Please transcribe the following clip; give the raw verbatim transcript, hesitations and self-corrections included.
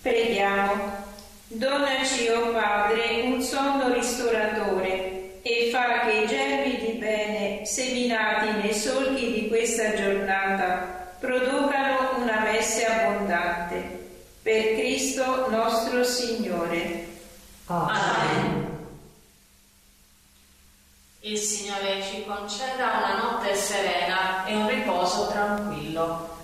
Preghiamo. Donaci, o Padre, un sonno ristoratore e fa che i germi di bene seminati nei solchi di questa giornata producano una messe abbondante. Per Cristo nostro Signore. Amen. Il Signore ci conceda una notte serena e un riposo tranquillo.